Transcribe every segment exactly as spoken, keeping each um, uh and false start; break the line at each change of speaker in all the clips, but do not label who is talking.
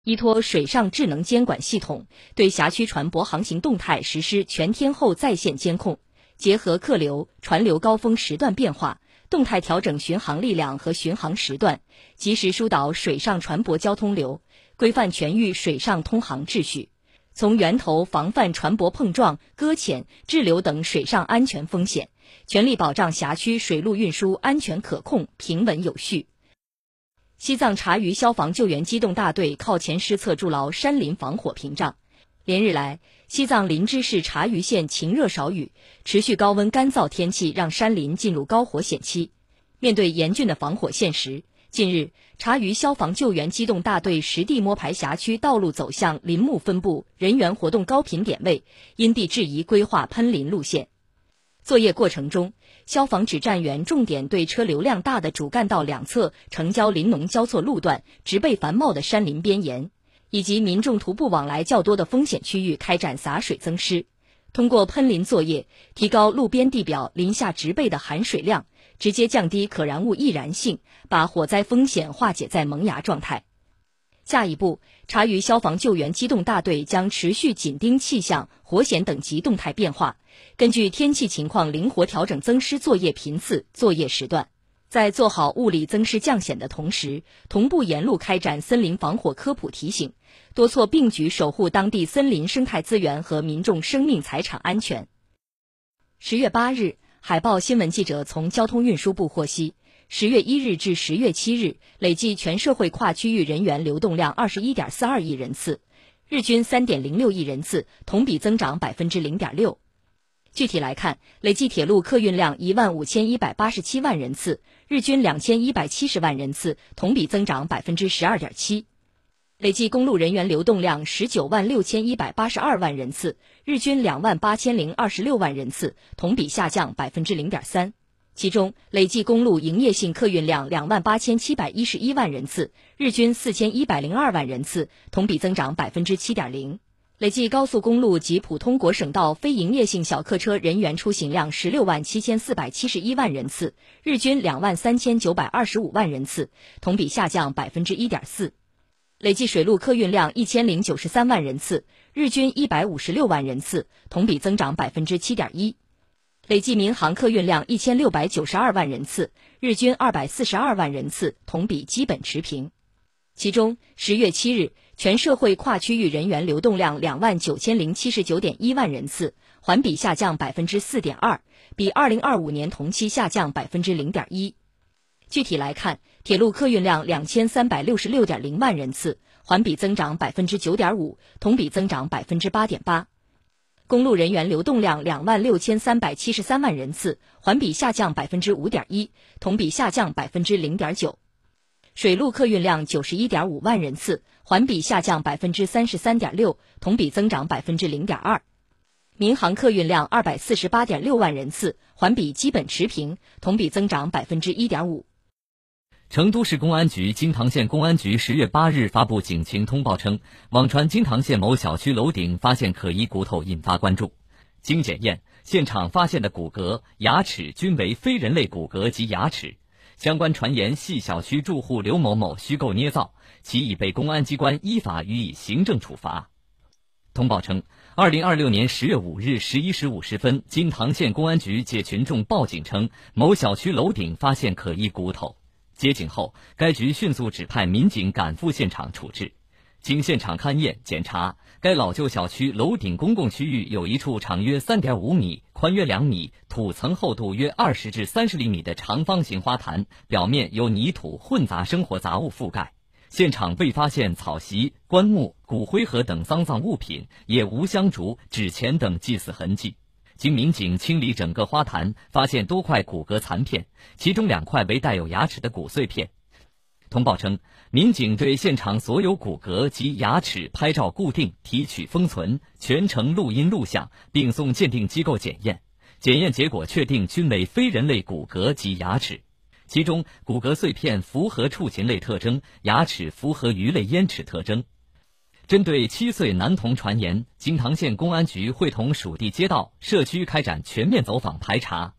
依托水上智能监管系统，对辖区船舶航行动态实施全天候在线监控，结合客流、船流高峰时段变化，动态调整巡航力量和巡航时段，及时疏导水上船舶交通流，规范全域水上通航秩序，从源头防范船舶碰撞、搁浅、滞留等水上安全风险，全力保障辖区水陆运输安全可控、平稳有序。西藏察隅消防救援机动大队靠前施策筑牢山林防火屏障。连日来，西藏林芝市察隅县晴热少雨，持续高温干燥天气让山林进入高火险期。面对严峻的防火现实，近日，察隅消防救援机动大队实地摸排辖区道路走向林木分布、人员活动高频点位，因地制宜规划喷林路线。作业过程中，消防指战员重点对车流量大的主干道两侧城郊林农交错路段、植被繁茂的山林边沿，以及民众徒步往来较多的风险区域开展洒水增湿。通过喷林作业，提高路边地表林下植被的含水量，直接降低可燃物易燃性，把火灾风险化解在萌芽状态。下一步，察隅消防救援机动大队将持续紧盯气象、火险等级动态变化，根据天气情况灵活调整增湿作业频次、作业时段。在做好物理增湿降险的同时，同步沿路开展森林防火科普提醒，多措并举守护当地森林生态资源和民众生命财产安全。十月八日，海报新闻记者从交通运输部获悉，十月一日至十月七日，累计全社会跨区域人员流动量 二十一点四二亿人次，日均 三点零六亿人次，同比增长 百分之零点六。具体来看，累计铁路客运量一万五千一百八十七万人次，日均两千一百七十万人次，同比增长 百分之十二点七。累计公路人员流动量十九万六千一百八十二万人次，日均两万八千零二十六万人次，同比下降 百分之零点三。其中，累计公路营业性客运量两万八千七百一十一万人次，日均四千一百零二万人次，同比增长 百分之七点零。累计高速公路及普通国省道非营业性小客车人员出行量十六万七千四百七十一万人次，日均两万三千九百二十五万人次，同比下降 百分之一点四。累计水陆客运量一千零九十三万人次，日均一百五十六万人次，同比增长 百分之七点一。累计民航客运量一千六百九十二万人次，日均二百四十二万人次，同比基本持平。其中，十月七日，全社会跨区域人员流动量两万九千零七十九点一万人次，环比下降 百分之四点二，比二零二五年同期下降 百分之零点一。具体来看，铁路客运量两千三百六十六点零万人次，环比增长 百分之九点五，同比增长 百分之八点八。公路人员流动量两万六千三百七十三万人次，环比下降 百分之五点一，同比下降 百分之零点九。水陆客运量九十一点五万人次，环比下降 百分之三十三点六，同比增长 百分之零点二。民航客运量二百四十八点六万人次，环比基本持平，同比增长 百分之一点五。
成都市公安局金堂县公安局十月八日发布警情通报称，网传金堂县某小区楼顶发现可疑骨头，引发关注。经检验，现场发现的骨骼、牙齿均为非人类骨骼及牙齿。相关传言系小区住户刘某某虚构捏造，其已被公安机关依法予以行政处罚。通报称，二零二六年十月五日十一时五十分，金堂县公安局接群众报警称，某小区楼顶发现可疑骨头。接警后，该局迅速指派民警赶赴现场处置。经现场勘验检查，该老旧小区楼顶公共区域有一处长约 三点五米、宽约两米、土层厚度约二十至三十厘米的长方形花坛，表面由泥土混杂生活杂物覆盖。现场未发现草席、棺木、骨灰盒等丧葬物品，也无香烛、纸钱等祭祀痕迹。经民警清理整个花坛，发现多块骨骼残片，其中两块为带有牙齿的骨碎片。通报称，民警对现场所有骨骼及牙齿拍照固定、提取封存，全程录音录像，并送鉴定机构检验。检验结果确定均为非人类骨骼及牙齿，其中骨骼碎片符合畜禽类特征，牙齿符合鱼类咽齿特征。针对七岁男童传言，金堂县公安局会同属地街道、社区开展全面走访排查。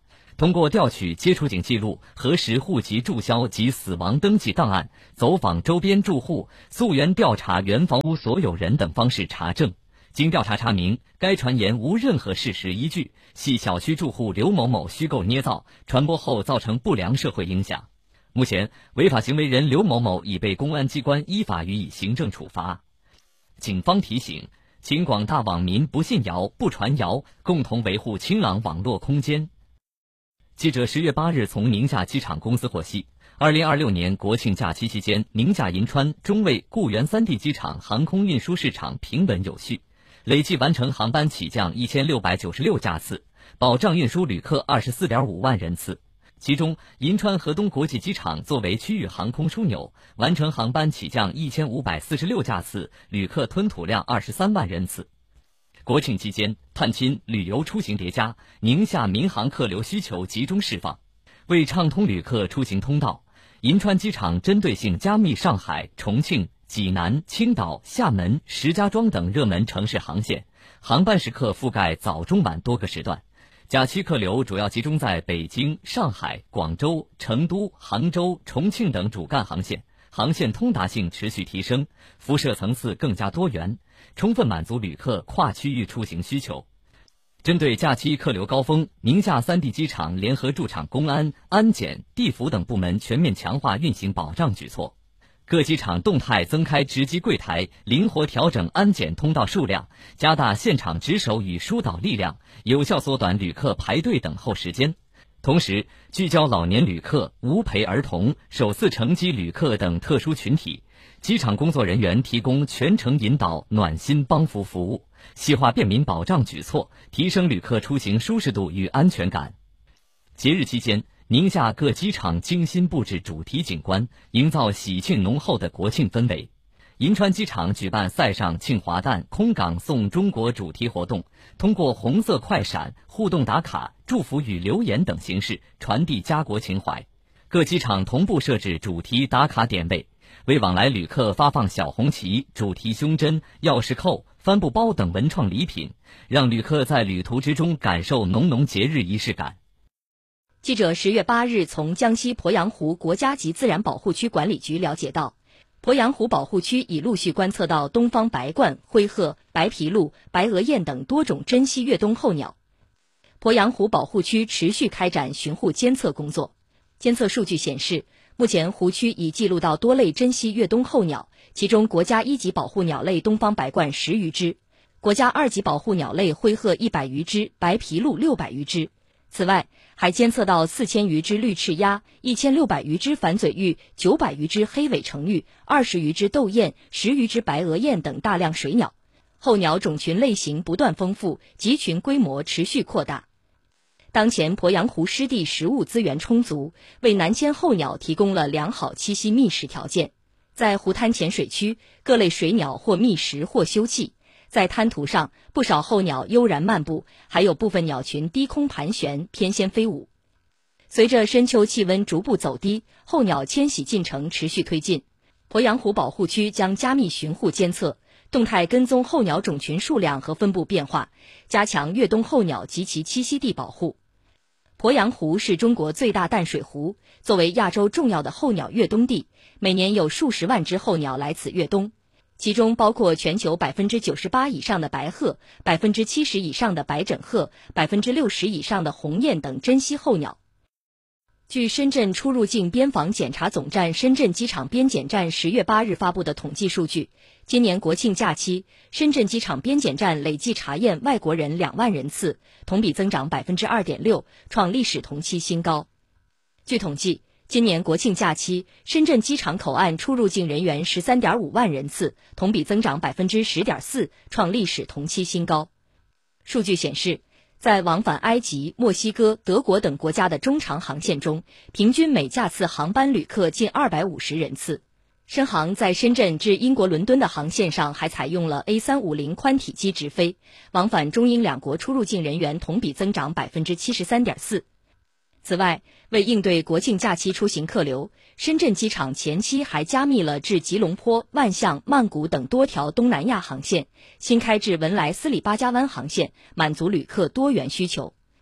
通过调取接出境记录、核实户籍注销及死亡登记档案、走访周边住户、溯源调查原房屋所有人等方式查证。经调查查明，该传言无任何事实依据，系小区住户刘某某虚构捏造，传播后造成不良社会影响。目前，违法行为人刘某某已被公安机关依法予以行政处罚。警方提醒，请广大网民不信谣、不传谣，共同维护清朗网络空间。记者十月八日从宁夏机场公司获悉，二零二六年国庆假期期间，宁夏银川、中卫、固原三地机场航空运输市场平稳有序，累计完成航班起降一千六百九十六架次，保障运输旅客二十四点五万人次。其中，银川河东国际机场作为区域航空枢纽，完成航班起降一千五百四十六架次，旅客吞吐量二十三万人次。国庆期间，探亲、旅游出行叠加，宁夏民航客流需求集中释放。为畅通旅客出行通道，银川机场针对性加密上海、重庆、济南、青岛、厦门、石家庄等热门城市航线，航班时刻覆盖早中晚多个时段。假期客流主要集中在北京、上海、广州、成都、杭州、重庆等主干航线，航线通达性持续提升，辐射层次更加多元，充分满足旅客跨区域出行需求。针对假期客流高峰，宁夏三地机场联合驻场公安、安检、地府等部门全面强化运行保障举措。各机场动态增开值机柜台，灵活调整安检通道数量，加大现场值守与疏导力量，有效缩短旅客排队等候时间。同时，聚焦老年旅客、无陪儿童、首次乘机旅客等特殊群体，机场工作人员提供全程引导、暖心帮扶服务，细化便民保障举措，提升旅客出行舒适度与安全感。节日期间，宁夏各机场精心布置主题景观，营造喜庆浓厚的国庆氛围。银川机场举办赛上庆华诞、空港送中国主题活动，通过红色快闪、互动打卡、祝福语留言等形式传递家国情怀。各机场同步设置主题打卡点位，为往来旅客发放小红旗、主题胸针、钥匙扣、帆布包等文创礼品，让旅客在旅途之中感受浓浓节日仪式感。
记者十月八日从江西鄱阳湖国家级自然保护区管理局了解到，鄱阳湖保护区已陆续观测到东方白鹳、灰鹤、白皮鹭、白额雁等多种珍稀越冬候鸟。鄱阳湖保护区持续开展巡护监测工作。监测数据显示，目前湖区已记录到多类珍稀越冬候鸟，其中国家一级保护鸟类东方白鹳十余只，国家二级保护鸟类灰鹤一百余只，白皮鹭六百余只。此外，还监测到四千余只绿翅鸭、一千六百余只反嘴鹬、九百余只黑尾成鹬、二十余只斗雁、十余只白额雁等大量水鸟。候鸟种群类型不断丰富，集群规模持续扩大。当前鄱阳湖湿地食物资源充足，为南迁候鸟提供了良好栖息觅食条件。在湖滩浅水区，各类水鸟或觅食或休憩。在滩涂上，不少候鸟悠然漫步，还有部分鸟群低空盘旋，翩跹飞舞。随着深秋气温逐步走低，候鸟迁徙进程持续推进。鄱阳湖保护区将加密巡护监测，动态跟踪候鸟种群数量和分布变化，加强越冬候鸟及其栖息地保护。鄱阳湖是中国最大淡水湖，作为亚洲重要的候鸟越冬地，每年有数十万只候鸟来此越冬。其中包括全球百分之九十八以上的白鹤、百分之七十以上的白枕鹤、百分之六十以上的鸿雁等珍稀候鸟。据深圳出入境边防检查总站深圳机场边检站十月八日发布的统计数据，今年国庆假期，深圳机场边检站累计查验外国人两万人次，同比增长百分之二点六，创历史同期新高。据统计，今年国庆假期，深圳机场口岸出入境人员 十三点五万人次，同比增长 百分之十点四， 创历史同期新高。数据显示，在往返埃及、墨西哥、德国等国家的中长航线中，平均每架次航班旅客近二百五十人次。深航在深圳至英国伦敦的航线上还采用了 A 三五零 宽体机直飞，往返中英两国出入境人员同比增长 百分之七十三点四。此外，为应对国庆假期出行客流，深圳机场前期还加密了至吉隆坡、万象、曼谷等多条东南亚航线，新开至文莱斯里巴加湾航线，满足旅客多元需求。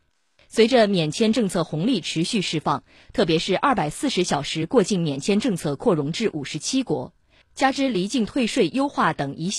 随着免签政策红利持续释放，特别是二百四十小时过境免签政策扩容至五十七国，加之离境退税优化等一